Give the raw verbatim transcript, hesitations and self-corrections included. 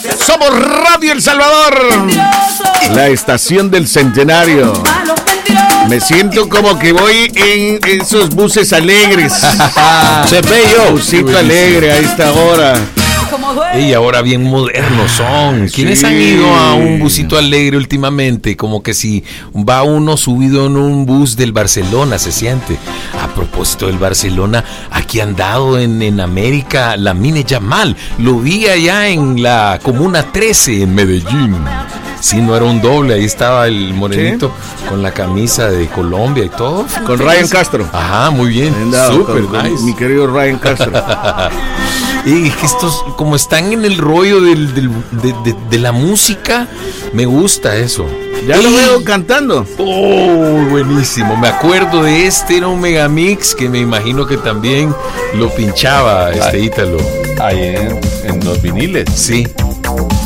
Somos Radio El Salvador, la estación del centenario. Me siento como que voy en esos buses alegres. Se ve yo, busito alegre a esta hora. Y ahora bien modernos son. ¿Quiénes sí. han ido a un busito alegre últimamente? Como que si va uno subido en un bus del Barcelona, se siente. A propósito del Barcelona, aquí han dado en, en América Lamine Yamal. Lo vi allá en la Comuna trece en Medellín. Sí, no era un doble, ahí estaba el morenito ¿sí? con la camisa de Colombia y todo. Con Ryan Castro. Ajá, muy bien. Súper nice. Con mi querido Ryan Castro. Y estos, como están en el rollo del, del, de, de, de la música, me gusta eso. Ya lo veo cantando. Oh, buenísimo. Me acuerdo de este, era un megamix que me imagino que también lo pinchaba este Ítalo. Ahí en, en los viniles. Sí.